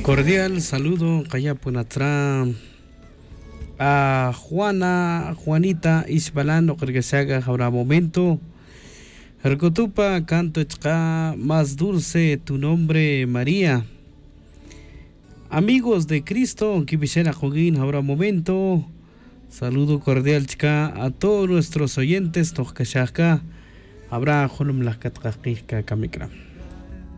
Cordial saludo, Cayapunatra, a Juanita Isbalano, que se haga ahora momento. Hercotupa, canto chca, más dulce tu nombre, María. Amigos de Cristo, que visera Joguín ahora momento. Saludo cordial chca a todos nuestros oyentes, Tojkashaka, habrá Holum las Katkakika Kamikra.